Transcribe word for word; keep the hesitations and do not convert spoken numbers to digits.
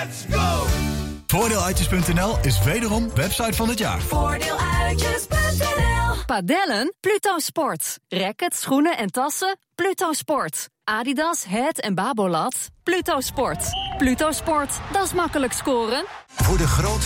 Let's go! Voordeeluitjes punt n l is wederom website van het jaar. Voordeeluitjes punt n l. Padellen? Pluto Sport. Rackets, schoenen en tassen? Pluto Sport. Adidas, Het en Babolat? Pluto Sport. Pluto Sport, dat is makkelijk scoren. Voor de grootste